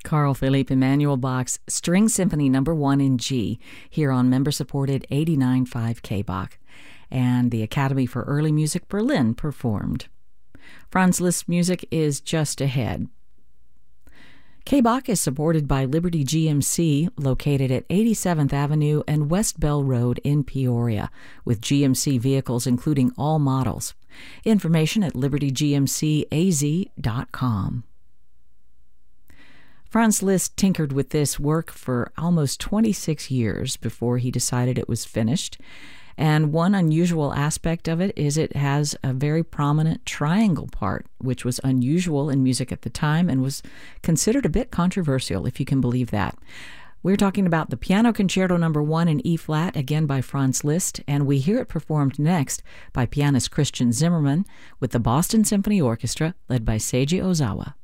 Carl Philipp Emanuel Bach's String Symphony No. 1 in G, here on member-supported 89.5 K-Bach. And the Academy for Early Music Berlin performed. Franz Liszt's music is just ahead. K-Bach is supported by Liberty GMC, located at 87th Avenue and West Bell Road in Peoria, with GMC vehicles including all models. Information at libertygmcaz.com. Franz Liszt tinkered with this work for almost 26 years before he decided it was finished. And one unusual aspect of it is it has a very prominent triangle part, which was unusual in music at the time and was considered a bit controversial, if you can believe that. We're talking about the Piano Concerto No. 1 in E-flat, again by Franz Liszt, and we hear it performed next by pianist Christian Zimmermann with the Boston Symphony Orchestra, led by Seiji Ozawa.